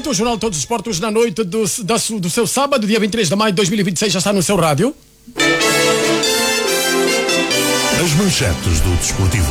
noite, o Jornal de Todos os Esportes na noite do seu sábado, dia 23 de maio de 2026, já está no seu rádio. As manchetes do desportivo.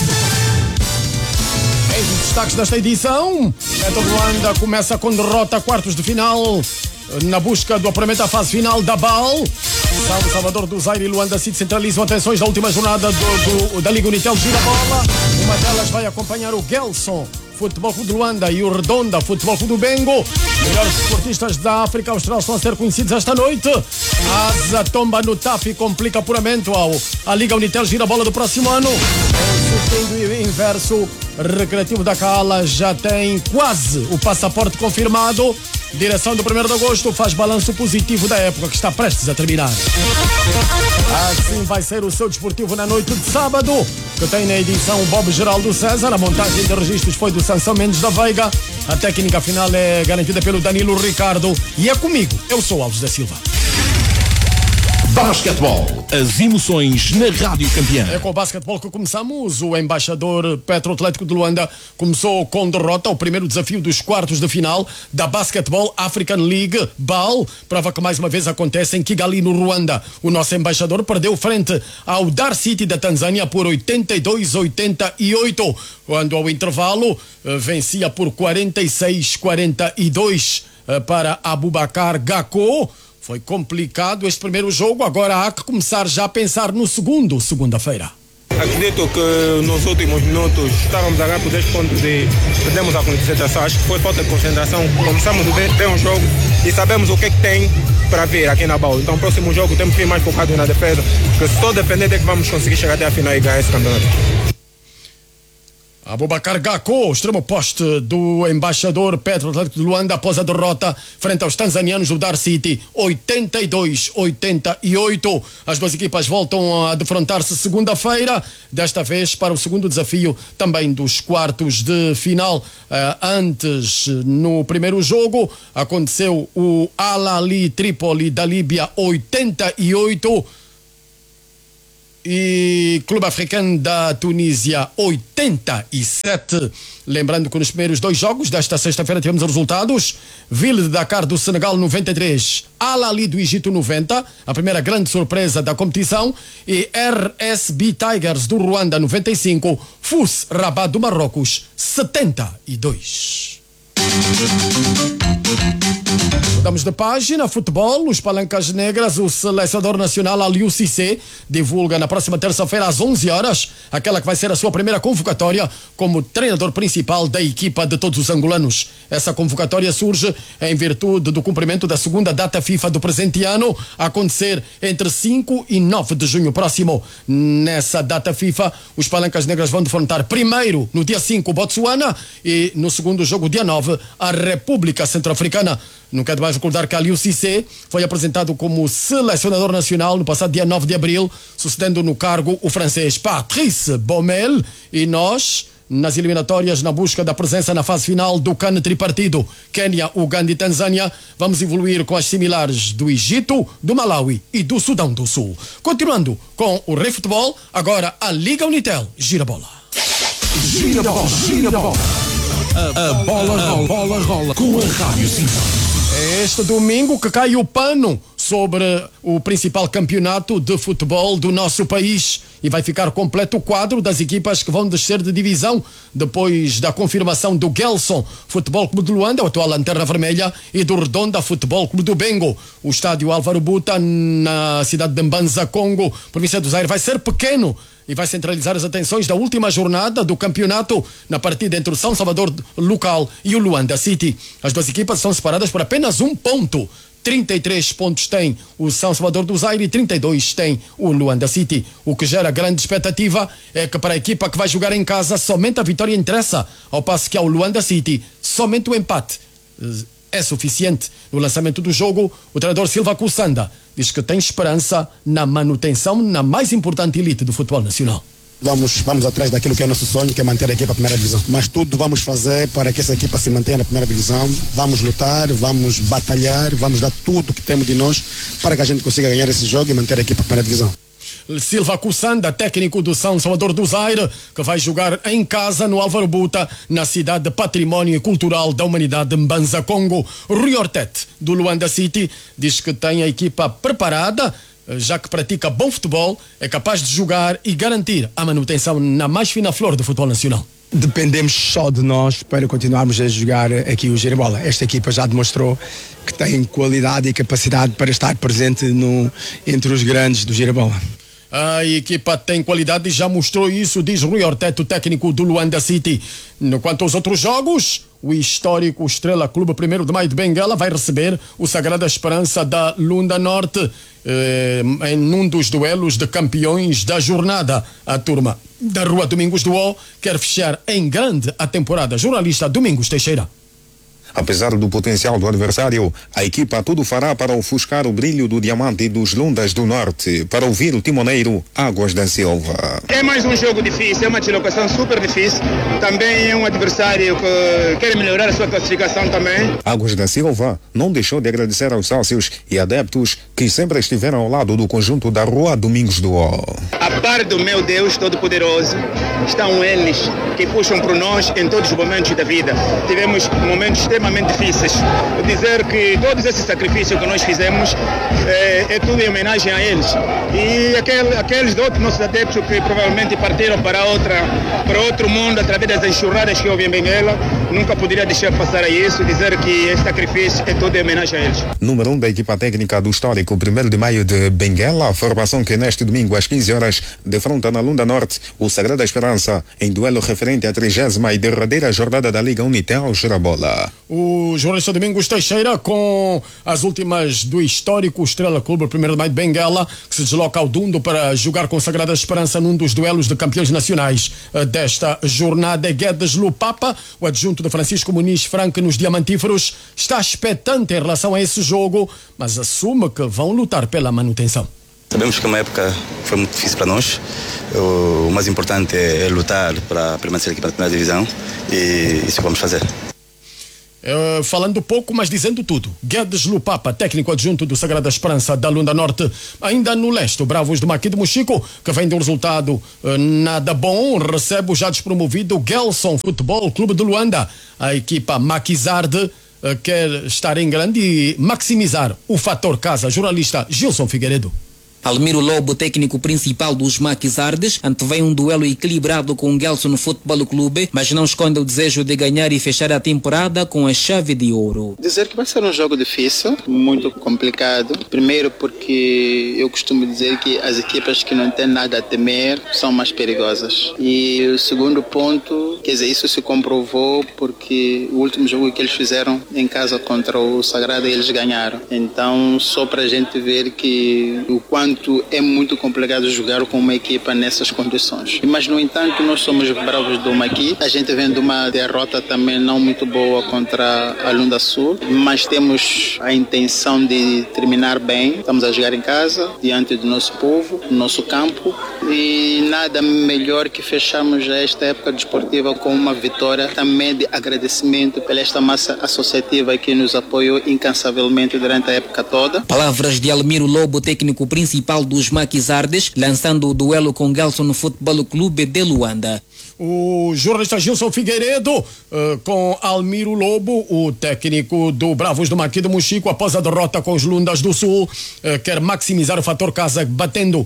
Eis os destaques desta edição. Petro de Luanda começa com derrota a quartos de final na busca do apuramento à fase final da BAL. São Salvador do Zaire e Luanda City centralizam atenções da última jornada da Liga Unitel Gira Bola. Uma delas vai acompanhar o Gelson Futebol Clube de Luanda e o Redonda Futebol Clube do Bengo. Melhores esportistas da África Austral estão a ser conhecidos esta noite. Asa tomba no TAF e complica apuramento à Liga Unitel Gira Bola do próximo ano. Em inverso, Recreativo da Cala já tem quase o passaporte confirmado. Direção do 1º de agosto faz balanço positivo da época que está prestes a terminar. Assim vai ser o seu desportivo na noite de sábado, que tem na edição Bob Geraldo César. A montagem de registros foi do Sansão Mendes da Veiga. A técnica final é garantida pelo Danilo Ricardo. E é comigo, eu sou Alves da Silva. Basquetebol, as emoções na Rádio Campeã. É com o basquetebol que começamos. O embaixador Petro Atlético de Luanda começou com derrota ao primeiro desafio dos quartos de final da Basketball African League, BAL. Prova que mais uma vez acontece em Kigali, no Ruanda. O nosso embaixador perdeu frente ao Dar City da Tanzânia por 82-88, quando ao intervalo vencia por 46-42 para Abubakar Gako. Foi complicado este primeiro jogo, agora há que começar já a pensar no segunda-feira. Acredito que nos últimos minutos estávamos a ganhar por 10 pontos e perdemos a concentração. Acho que foi falta de concentração. Começamos a ver um jogo e sabemos o que é que tem para vir aqui na BAL. Então, o próximo jogo temos que ir mais focado na defesa, porque se só depender de que vamos conseguir chegar até a final e ganhar esse campeonato. Abubakar Gako, extremo poste do embaixador Petro Atlético de Luanda após a derrota frente aos tanzanianos do Dar City, 82-88. As duas equipas voltam a defrontar-se segunda-feira, desta vez para o segundo desafio também dos quartos de final. Antes, no primeiro jogo, aconteceu o Al Ahly Trípoli da Líbia, 88. E Clube Africano da Tunísia, 87. Lembrando que nos primeiros dois jogos desta sexta-feira tivemos os resultados: Ville de Dakar do Senegal 93, Al Ahly do Egito 90, a primeira grande surpresa da competição, e RSB Tigers do Ruanda 95, FUS Rabat do Marrocos 72. Mudamos de página. Futebol, os Palancas Negras. O selecionador nacional Aliou Cissé divulga na próxima terça-feira às 11 horas aquela que vai ser a sua primeira convocatória como treinador principal da equipa de todos os angolanos. Essa convocatória surge em virtude do cumprimento da segunda data FIFA do presente ano, a acontecer entre 5 e 9 de junho próximo. Nessa data FIFA, os Palancas Negras vão defrontar primeiro, no dia 5, o Botsuana, e no segundo jogo, dia 9, a República Centro-Africana. Não quero mais recordar que Aliou Cissé foi apresentado como selecionador nacional no passado dia 9 de abril, sucedendo no cargo o francês Patrice Baumel. E nós, nas eliminatórias, na busca da presença na fase final do CAN tripartido, Quênia, Uganda e Tanzânia, vamos evoluir com as similares do Egito, do Malawi e do Sudão do Sul. Continuando com o Rei Futebol, agora a Liga Unitel Gira Bola. Gira bola, gira bola. A bola rola com a Rádio Simão. É este domingo que cai o pano sobre o principal campeonato de futebol do nosso país e vai ficar completo o quadro das equipas que vão descer de divisão depois da confirmação do Gelson Futebol Clube de Luanda, o atual Lanterna Vermelha, e do Redonda Futebol Clube do Bengo. O estádio Álvaro Buta, na cidade de Mbanza, Congo, província do Zaire, vai ser pequeno e vai centralizar as atenções da última jornada do campeonato na partida entre o São Salvador local e o Luanda City. As duas equipas são separadas por apenas um ponto. 33 pontos tem o São Salvador do Zaire e 32 tem o Luanda City. O que gera grande expectativa é que para a equipa que vai jogar em casa somente a vitória interessa, ao passo que ao Luanda City somente o empate é suficiente. No lançamento do jogo, o treinador Silva Kussanda diz que tem esperança na manutenção na mais importante elite do futebol nacional. Vamos atrás daquilo que é nosso sonho, que é manter a equipa na primeira divisão. Mas tudo vamos fazer para que essa equipa se mantenha na primeira divisão. Vamos lutar, vamos batalhar, vamos dar tudo que temos de nós para que a gente consiga ganhar esse jogo e manter a equipa na primeira divisão. Silva Kussanda, técnico do São Salvador do Zaire, que vai jogar em casa no Álvaro Buta, na cidade de Património Cultural da Humanidade de Mbanza, Congo. Rui Ortet, do Luanda City, diz que tem a equipa preparada, já que pratica bom futebol, é capaz de jogar e garantir a manutenção na mais fina flor do futebol nacional. Dependemos só de nós para continuarmos a jogar aqui o Girabola. Esta equipa já demonstrou que tem qualidade e capacidade para estar presente entre os grandes do Girabola. A equipa tem qualidade e já mostrou isso, diz Rui Orteto, técnico do Luanda City. Quanto aos outros jogos, o histórico Estrela Clube 1º de Maio de Benguela vai receber o Sagrada Esperança da Lunda Norte em um dos duelos de campeões da jornada. A turma da Rua Domingos do O quer fechar em grande a temporada. Jornalista Domingos Teixeira. Apesar do potencial do adversário, a equipa tudo fará para ofuscar o brilho do diamante dos Lundas do Norte. Para ouvir o timoneiro Águas da Silva. É mais um jogo difícil, é uma deslocação super difícil. Também é um adversário que quer melhorar a sua classificação também. Águas da Silva não deixou de agradecer aos sócios e adeptos que sempre estiveram ao lado do conjunto da Rua Domingos do O. A par do meu Deus Todo-Poderoso, estão eles que puxam por nós em todos os momentos da vida. Tivemos momentos extremamente difíceis. Dizer que todos esses sacrifícios que nós fizemos é tudo em homenagem a eles. E aqueles outros nossos adeptos que provavelmente partiram para outro mundo através das enxurradas que houve em Benguela, nunca poderia deixar passar isso, dizer que esse sacrifício é tudo em homenagem a eles. Número 1 da equipa técnica do histórico 1º de Maio de Benguela, a formação que neste domingo às 15 horas defronta na Lunda Norte o Sagrada Esperança em duelo referente à 30ª e derradeira jornada da Liga Unitel Girabola. O jornalista Domingos Teixeira com as últimas do histórico Estrela Clube 1º de Maio de Benguela, que se desloca ao Dundo para jogar com Sagrada Esperança num dos duelos de campeões nacionais desta jornada. Guedes Lupapa, o adjunto de Francisco Muniz Franco nos Diamantíferos, está expectante em relação a esse jogo, mas assume que vão lutar pela manutenção. Sabemos que é uma época que foi muito difícil para nós. O mais importante é lutar para permanecer aqui na primeira divisão e isso que vamos fazer. Falando pouco, mas dizendo tudo. Guedes Lupapa, técnico adjunto do Sagrada Esperança da Lunda Norte. Ainda no leste, o Bravos do Maqui de Mochico, que vem de um resultado nada bom, recebe o já despromovido Gelson Futebol Clube de Luanda. A equipa Maquizarde quer estar em grande e maximizar o fator casa. Jornalista Gilson Figueiredo. Almiro Lobo, técnico principal dos Maquizardes, antevém um duelo equilibrado com o Gelson Futebol Clube, mas não esconde o desejo de ganhar e fechar a temporada com a chave de ouro. Dizer que vai ser um jogo difícil, muito complicado. Primeiro porque eu costumo dizer que as equipas que não têm nada a temer são mais perigosas. E o segundo ponto, quer dizer, isso se comprovou porque o último jogo que eles fizeram em casa contra o Sagrado eles ganharam. Então, só para a gente ver que o quanto é muito complicado jogar com uma equipa nessas condições. Mas, no entanto, nós somos Bravos do Maqui. A gente vem de uma derrota também não muito boa contra a Lunda Sul, mas temos a intenção de terminar bem. Estamos a jogar em casa, diante do nosso povo, do nosso campo, e nada melhor que fecharmos esta época desportiva com uma vitória também de agradecimento pela esta massa associativa que nos apoiou incansavelmente durante a época toda. Palavras de Almiro Lobo, técnico principal dos Maquizardes, lançando o duelo com Gelson Futebol Clube de Luanda. O jornalista Gilson Figueiredo com Almiro Lobo, o técnico do Bravos do Maqui de Mochico, após a derrota com os Lundas do Sul, quer maximizar o fator casa, batendo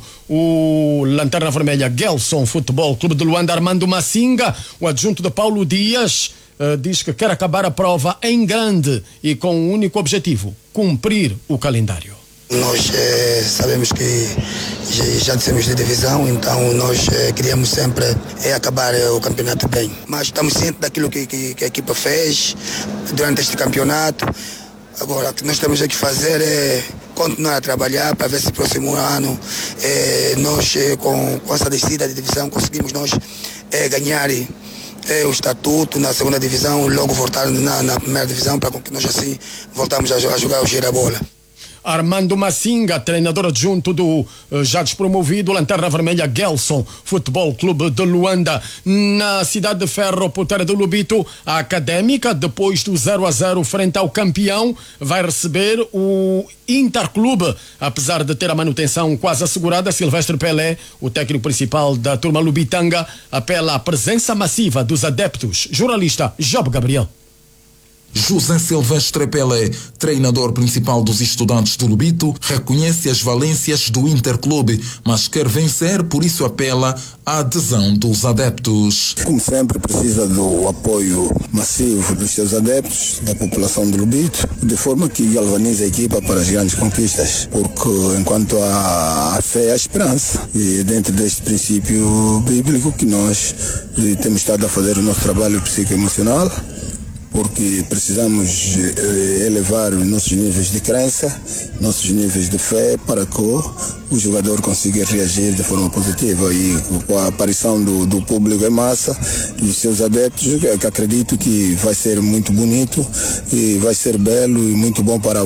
o Lanterna Vermelha Gelson Futebol Clube de Luanda. Armando Massinga, o adjunto de Paulo Dias, diz que quer acabar a prova em grande e com um único objetivo: cumprir o calendário. Nós sabemos que já descemos de divisão, então nós queríamos sempre acabar o campeonato bem. Mas estamos cientes daquilo que a equipa fez durante este campeonato. Agora, o que nós temos que fazer é continuar a trabalhar para ver se no próximo ano nós, com essa descida de divisão, conseguimos nós ganhar o estatuto na segunda divisão, logo voltar na primeira divisão, para que nós assim voltamos a jogar o Girabola. Armando Massinga, treinador adjunto do já despromovido Lanterna Vermelha Gelson Futebol Clube de Luanda. Na cidade de Ferro, Porteira do Lubito, a Académica, depois do 0-0 frente ao campeão, vai receber o Interclube. Apesar de ter a manutenção quase assegurada, Silvestre Pelé, o técnico principal da turma lubitanga, apela à presença massiva dos adeptos. Jornalista Job Gabriel. José Silvestre Pelé, treinador principal dos estudantes do Lubito, reconhece as valências do Interclube, mas quer vencer, por isso apela à adesão dos adeptos. Como sempre, precisa do apoio massivo dos seus adeptos, da população do Lubito, de forma que galvanize a equipa para as grandes conquistas, porque enquanto há fé, há esperança. E dentro deste princípio bíblico que nós temos estado a fazer o nosso trabalho psicoemocional, porque precisamos elevar os nossos níveis de crença, nossos níveis de fé, para que o jogador consiga reagir de forma positiva. E com a aparição do público em massa e dos seus adeptos, que acredito que vai ser muito bonito e vai ser belo e muito bom para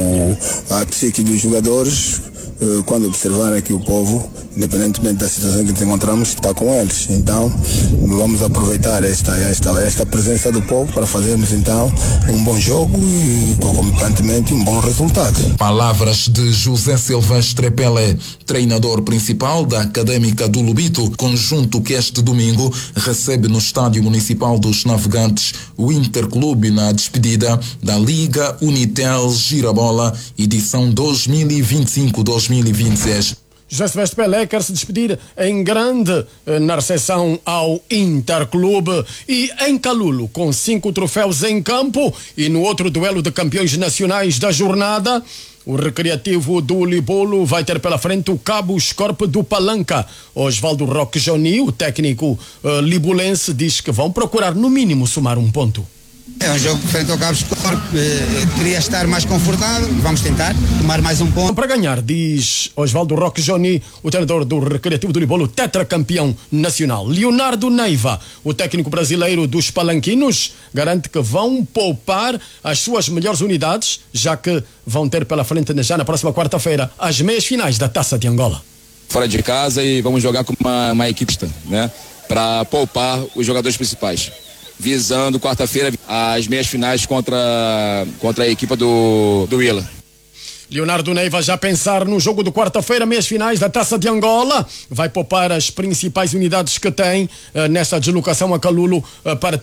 a psique dos jogadores, quando observarem que o povo, independentemente da situação que nos encontramos, está com eles. Então, vamos aproveitar esta presença do povo para fazermos então um bom jogo e, concomitantemente, um bom resultado. Palavras de José Silvestre Pelé, treinador principal da Académica do Lubito, conjunto que este domingo recebe no Estádio Municipal dos Navegantes o Interclube na despedida da Liga Unitel Girabola, edição 2025-2026. José Silvestre Pelé quer se despedir em grande na recepção ao Interclube. E em Calulo, com 5 troféus em campo, e no outro duelo de campeões nacionais da jornada, o Recreativo do Libolo vai ter pela frente o Cabo Escorpe do Palanca. Osvaldo Roque Joni, o técnico libolense, diz que vão procurar no mínimo somar um ponto. É um jogo frente ao Cabo Escorpe, queria estar mais confortável, vamos tentar tomar mais um ponto. Para ganhar, diz Osvaldo Roque Joni, o treinador do Recreativo do Libolo, tetracampeão nacional. Leonardo Neiva, o técnico brasileiro dos Palanquinos, garante que vão poupar as suas melhores unidades, já que vão ter pela frente já na próxima quarta-feira as meias finais da Taça de Angola. Fora de casa, e vamos jogar com uma equipe, né, para poupar os jogadores principais, visando quarta-feira as meias finais contra a equipa do Willa. Leonardo Neiva já pensar no jogo de quarta-feira, meias finais da Taça de Angola, vai poupar as principais unidades que tem nessa deslocação a Calulo para